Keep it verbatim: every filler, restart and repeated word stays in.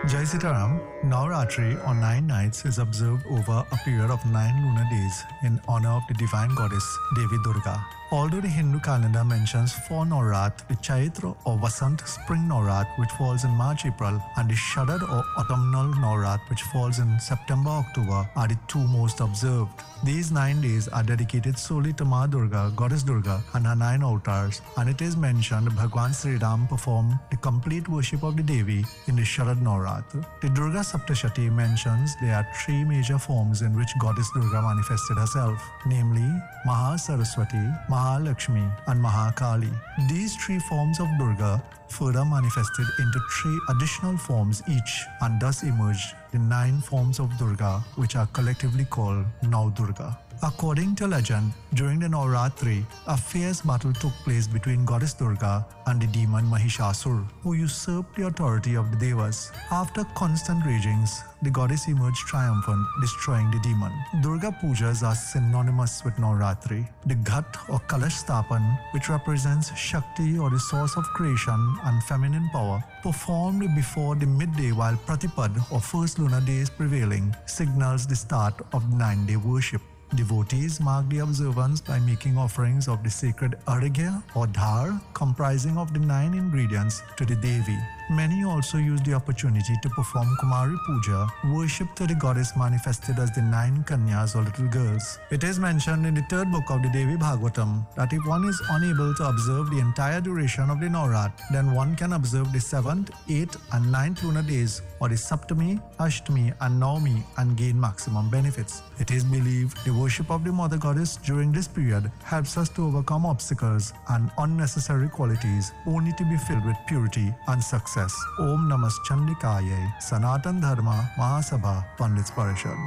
Jai Sitaram, Navratri or nine nights is observed over a period of nine lunar days in honor of the divine goddess Devi Durga. Although the Hindu calendar mentions four Navrat, the Chaitra or Vasant spring Navrat which falls in March-April and the Sharad or autumnal Navrat which falls in September-October are the two most observed. These nine days are dedicated solely to Ma Durga, Goddess Durga and her nine avatars, and it is mentioned Bhagwan Sri Ram performed the complete worship of the Devi in the Sharad Navrat. The Durga Saptashati mentions there are three major forms in which Goddess Durga manifested herself, namely Maha Saraswati, Mahalakshmi and Mahakali. These three forms of Durga further manifested into three additional forms each, and thus emerged the nine forms of Durga, which are collectively called Navdurga. According to legend, during the Navratri, a fierce battle took place between Goddess Durga and the demon Mahishasur, who usurped the authority of the Devas. After constant ragings, the goddess emerged triumphant, destroying the demon. Durga Pujas are synonymous with Navratri. The Ghat or Kalash Stapan, which represents Shakti or the source of creation and feminine power, performed before the midday while Pratipad or first lunar day is prevailing, signals the start of the nine-day worship. Devotees mark the observance by making offerings of the sacred arghya or dhar, comprising of the nine ingredients, to the Devi. Many also use the opportunity to perform Kumari Puja, worship to the goddess manifested as the nine Kanyas or little girls. It is mentioned in the third book of the Devi Bhagavatam that if one is unable to observe the entire duration of the Navrat, then one can observe the seventh, eighth and ninth lunar days or the Saptami, Ashtami and Navami and gain maximum benefits. It is believed the worship of the Mother Goddess during this period helps us to overcome obstacles and unnecessary qualities, only to be filled with purity and success. Om Namas Chandikayai, Sanatan Dharma Mahasabha Pandits Parishad.